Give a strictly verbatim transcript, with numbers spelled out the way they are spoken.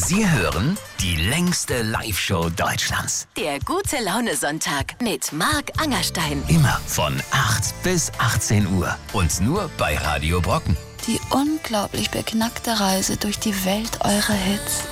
Sie hören die längste Live-Show Deutschlands. Der Gute-Laune-Sonntag mit Marc Angerstein. Immer von acht bis achtzehn Uhr. Und nur bei Radio Brocken. Die unglaublich beknackte Reise durch die Welt eurer Hits.